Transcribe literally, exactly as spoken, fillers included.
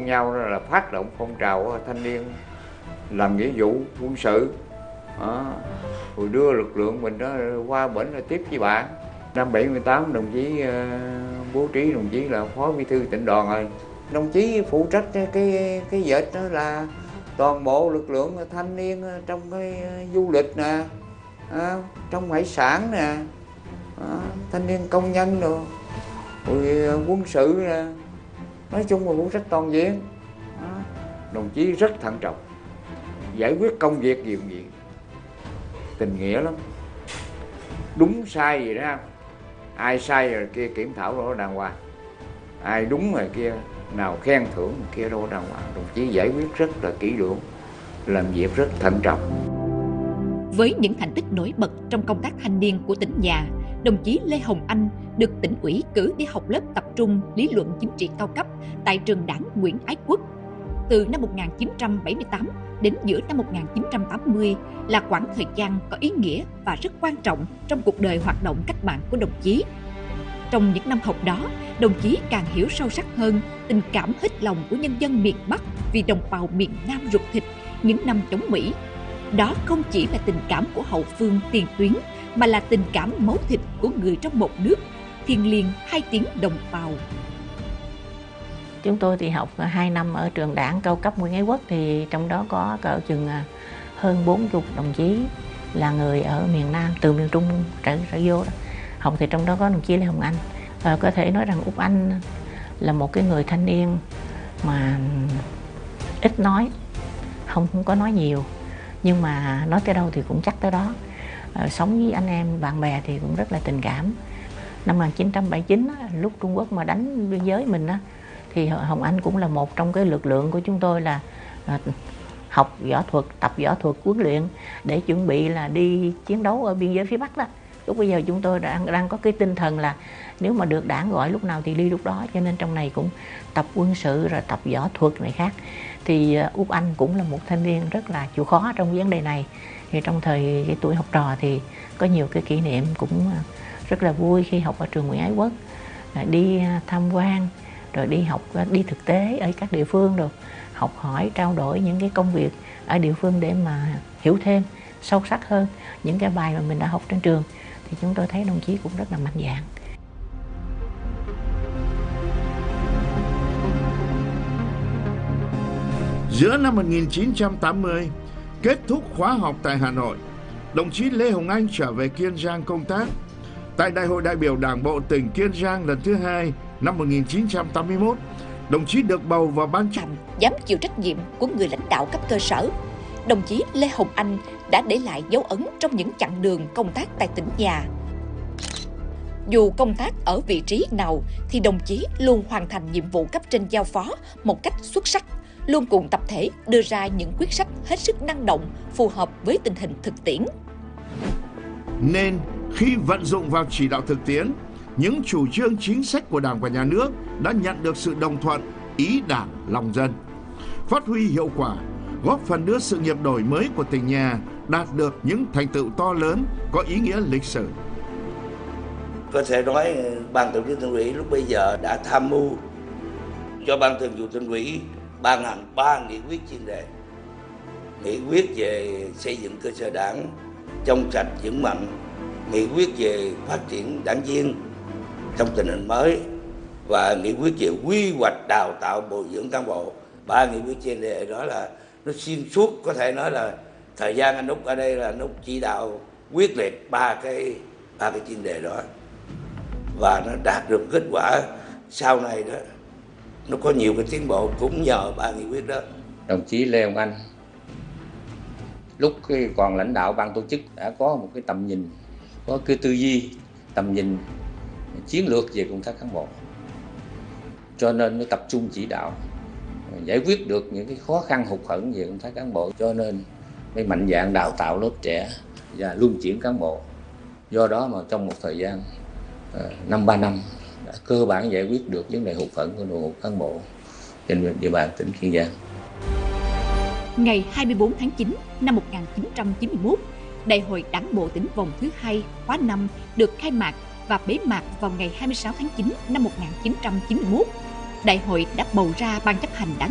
chung nhau đó là phát động phong trào thanh niên làm nghĩa vụ quân sự, đó. Rồi đưa lực lượng mình đó qua bển là tiếp với bạn. Năm bảy mươi tám đồng chí uh, bố trí đồng chí là phó bí thư tỉnh đoàn rồi. Đồng chí phụ trách cái cái cái vệt đó là toàn bộ lực lượng thanh niên trong cái du lịch nè, à, trong hải sản nè, à, thanh niên công nhân rồi, rồi quân sự nè, nói chung là phụ trách toàn diện. À, đồng chí rất thận trọng, giải quyết công việc gì cũng vậy, tình nghĩa lắm, đúng sai gì đó, ai sai rồi kia kiểm thảo đó đàng hoàng, ai đúng rồi kia nào khen thưởng kia đâu đàng hoàng. Đồng chí giải quyết rất là kỹ lưỡng, làm việc rất thận trọng. Với những thành tích nổi bật trong công tác thanh niên của tỉnh nhà, đồng chí Lê Hồng Anh được tỉnh ủy cử đi học lớp tập trung lý luận chính trị cao cấp tại trường Đảng Nguyễn Ái Quốc. Từ năm một nghìn chín trăm bảy mươi tám đến giữa năm một nghìn chín trăm tám mươi là quãng thời gian có ý nghĩa và rất quan trọng trong cuộc đời hoạt động cách mạng của đồng chí. Trong những năm học đó, đồng chí càng hiểu sâu sắc hơn tình cảm hết lòng của nhân dân miền Bắc vì đồng bào miền Nam ruột thịt những năm chống Mỹ. Đó không chỉ là tình cảm của hậu phương tiền tuyến, mà là tình cảm máu thịt của người trong một nước, thiêng liêng hai tiếng đồng bào. Chúng tôi thì học hai năm ở trường Đảng cao cấp Nguyễn Ái Quốc, thì trong đó có cỡ chừng hơn bốn mươi đồng chí là người ở miền Nam, từ miền Trung trở, trở vô đó. Học thì trong đó có đồng chí Lê Hồng Anh. Và có thể nói rằng Úc Anh là một cái người thanh niên mà ít nói, không, không có nói nhiều, nhưng mà nói tới đâu thì cũng chắc tới đó. À, sống với anh em bạn bè thì cũng rất là tình cảm. Năm một nghìn chín trăm bảy mươi chín á, lúc Trung Quốc mà đánh biên giới mình á, thì Hồng Anh cũng là một trong cái lực lượng của chúng tôi là à, học võ thuật, tập võ thuật, huấn luyện để chuẩn bị là đi chiến đấu ở biên giới phía Bắc đó. Lúc bây giờ chúng tôi đang, đang có cái tinh thần là nếu mà được Đảng gọi lúc nào thì đi lúc đó, cho nên trong này cũng tập quân sự rồi tập võ thuật này khác. Thì Úc Anh cũng là một thanh niên rất là chịu khó trong vấn đề này. Thì trong thời cái tuổi học trò thì có nhiều cái kỷ niệm cũng rất là vui khi học ở trường Nguyễn Ái Quốc, đi tham quan rồi đi học, đi thực tế ở các địa phương, rồi học hỏi trao đổi những cái công việc ở địa phương để mà hiểu thêm sâu sắc hơn những cái bài mà mình đã học trên trường. Thì chúng tôi thấy đồng chí cũng rất là mạnh dạn. Giữa năm một nghìn chín trăm tám mươi, kết thúc khóa học tại Hà Nội, đồng chí Lê Hồng Anh trở về Kiên Giang công tác. Tại Đại hội đại biểu Đảng bộ tỉnh Kiên Giang lần thứ hai năm một nghìn chín trăm tám mươi mốt, đồng chí được bầu vào ban chấp hành, dám chịu trách nhiệm của người lãnh đạo cấp cơ sở. Đồng chí Lê Hồng Anh đã để lại dấu ấn trong những chặng đường công tác tại tỉnh nhà. Dù công tác ở vị trí nào thì đồng chí luôn hoàn thành nhiệm vụ cấp trên giao phó một cách xuất sắc, luôn cùng tập thể đưa ra những quyết sách hết sức năng động, phù hợp với tình hình thực tiễn. Nên khi vận dụng vào chỉ đạo thực tiễn, những chủ trương chính sách của Đảng và Nhà nước đã nhận được sự đồng thuận, ý Đảng, lòng dân. Phát huy hiệu quả, góp phần đưa sự nghiệp đổi mới của tỉnh nhà đạt được những thành tựu to lớn, có ý nghĩa lịch sử. Có thể nói Ban Tổ chức Tỉnh ủy lúc bây giờ đã tham mưu cho Ban Thường vụ Tỉnh ủy ban hành ba nghị quyết chuyên đề. Nghị quyết về xây dựng cơ sở đảng trong sạch vững mạnh, nghị quyết về phát triển đảng viên trong tình hình mới, và nghị quyết về quy hoạch đào tạo bồi dưỡng cán bộ. Ba nghị quyết chuyên đề đó là nó xuyên suốt, có thể nói là thời gian anh Úc ở đây là anh Úc chỉ đạo quyết liệt ba cái ba cái chuyên đề đó, và nó đạt được kết quả sau này đó, nó có nhiều cái tiến bộ cũng nhờ ba nghị quyết đó. Đồng chí Lê Hồng Anh lúc còn lãnh đạo ban tổ chức đã có một cái tầm nhìn, có cái tư duy, tầm nhìn chiến lược về công tác cán bộ, cho nên nó tập trung chỉ đạo giải quyết được những cái khó khăn hụt hẫng về công tác cán bộ, cho nên mới mạnh dạn đào tạo lớp trẻ và luân chuyển cán bộ. Do đó mà trong một thời gian năm ba năm đã cơ bản giải quyết được vấn đề hụt hẫng của đội ngũ cán bộ trên địa bàn tỉnh Kiên Giang. Ngày hai mươi tư tháng chín năm một nghìn chín trăm chín mươi mốt, Đại hội Đảng bộ tỉnh vòng thứ hai khóa năm được khai mạc và bế mạc vào ngày hai mươi sáu tháng chín năm một nghìn chín trăm chín mươi mốt. Đại hội đã bầu ra ban chấp hành Đảng